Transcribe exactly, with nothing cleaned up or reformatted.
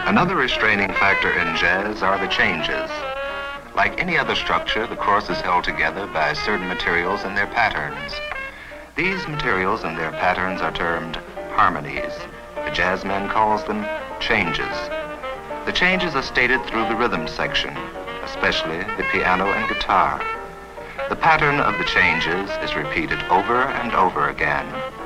Another restraining factor in jazz are the changes. Like any other structure, the course is held together by certain materials and their patterns. These materials and their patterns are termed harmonies. The jazzman calls them changes. The changes are stated through the rhythm section, especially the piano and guitar. The pattern of the changes is repeated over and over again